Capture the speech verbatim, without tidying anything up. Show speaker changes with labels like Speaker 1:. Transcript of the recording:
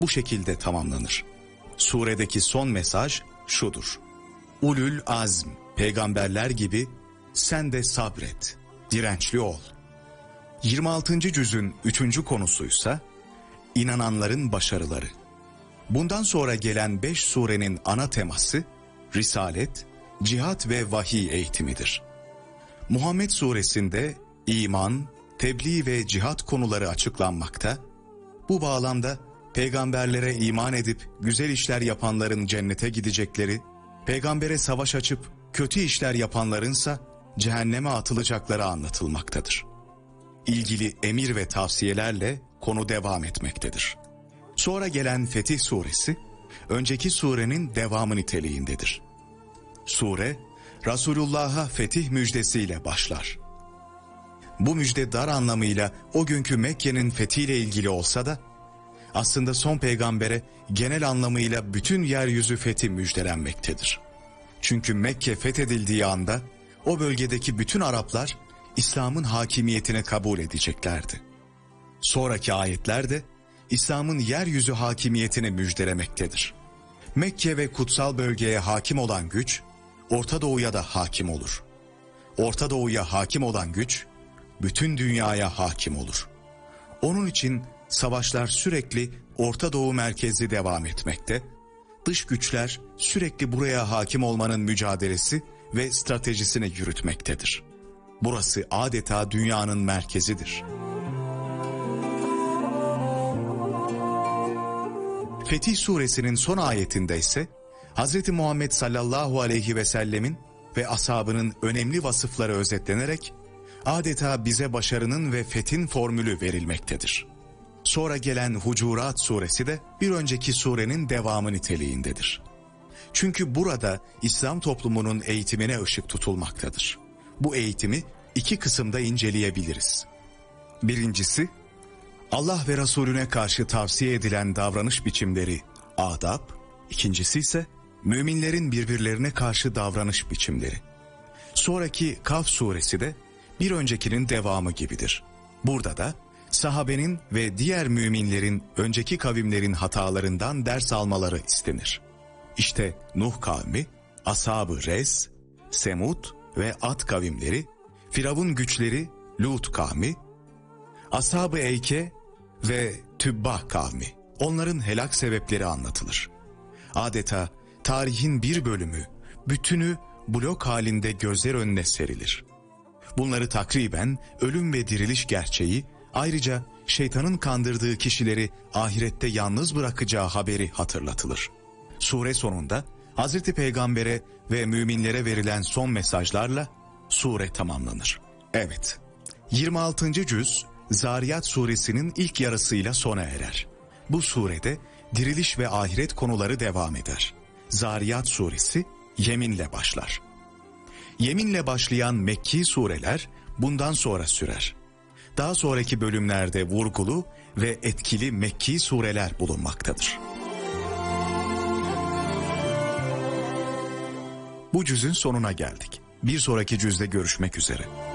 Speaker 1: bu şekilde tamamlanır. Suredeki son mesaj şudur: Ulul azm, peygamberler gibi sen de sabret, dirençli ol. yirmi altıncı cüzün üçüncü konusuysa inananların başarıları. Bundan sonra gelen beş surenin ana teması risalet, cihat ve vahiy eğitimidir. Muhammed suresinde iman, tebliğ ve cihat konuları açıklanmakta. Bu bağlamda peygamberlere iman edip güzel işler yapanların cennete gidecekleri, peygambere savaş açıp kötü işler yapanlarınsa cehenneme atılacakları anlatılmaktadır. İlgili emir ve tavsiyelerle konu devam etmektedir. Sonra gelen Fetih suresi, önceki surenin devamı niteliğindedir. Sure, Resulullah'a fetih müjdesiyle başlar. Bu müjde dar anlamıyla o günkü Mekke'nin fethiyle ilgili olsa da, aslında son peygambere genel anlamıyla bütün yeryüzü fethi müjdelenmektedir. Çünkü Mekke fethedildiği anda, o bölgedeki bütün Araplar, İslam'ın hakimiyetini kabul edeceklerdi. Sonraki ayetler de, İslam'ın yeryüzü hakimiyetini müjdelemektedir. Mekke ve kutsal bölgeye hakim olan güç, Orta Doğu'ya da hakim olur. Orta Doğu'ya hakim olan güç, bütün dünyaya hakim olur. Onun için savaşlar sürekli Orta Doğu merkezli devam etmekte, dış güçler sürekli buraya hakim olmanın mücadelesi ve stratejisini yürütmektedir. Burası adeta dünyanın merkezidir. Fetih suresinin son ayetinde ise Hazreti Muhammed sallallahu aleyhi ve sellemin ve ashabının önemli vasıfları özetlenerek adeta bize başarının ve fethin formülü verilmektedir. Sonra gelen Hucurat suresi de bir önceki surenin devamı niteliğindedir. Çünkü burada İslam toplumunun eğitimine ışık tutulmaktadır. Bu eğitimi iki kısımda inceleyebiliriz. Birincisi, Allah ve Resulüne karşı tavsiye edilen davranış biçimleri, adab. İkincisi ise müminlerin birbirlerine karşı davranış biçimleri. Sonraki Kaf suresi de bir öncekinin devamı gibidir. Burada da sahabenin ve diğer müminlerin önceki kavimlerin hatalarından ders almaları istenir. İşte Nuh kavmi, Ashab-ı Rez, Semud ve Ad kavimleri, Firavun güçleri Lut kavmi, Ashab-ı Eyke ve Tübbah kavmi, onların helak sebepleri anlatılır. Adeta tarihin bir bölümü, bütünü blok halinde gözler önüne serilir. Bunları takriben ölüm ve diriliş gerçeği, ayrıca şeytanın kandırdığı kişileri ahirette yalnız bırakacağı haberi hatırlatılır. Sure sonunda Hazreti Peygamber'e ve müminlere verilen son mesajlarla sure tamamlanır. Evet, yirmi altıncı cüz Zariyat suresinin ilk yarısıyla sona erer. Bu surede diriliş ve ahiret konuları devam eder. Zariyat suresi yeminle başlar. Yeminle başlayan Mekki sureler bundan sonra sürer. Daha sonraki bölümlerde vurgulu ve etkili Mekki sureler bulunmaktadır. Bu cüzün sonuna geldik. Bir sonraki cüzde görüşmek üzere.